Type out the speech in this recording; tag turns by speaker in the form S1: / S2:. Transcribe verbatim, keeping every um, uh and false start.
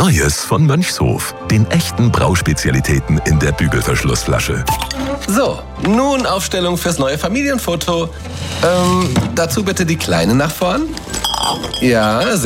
S1: Neues von Mönchshof. Den echten Brauspezialitäten in der Bügelverschlussflasche.
S2: So, nun Aufstellung fürs neue Familienfoto. Ähm, dazu bitte die Kleine nach vorn. Ja,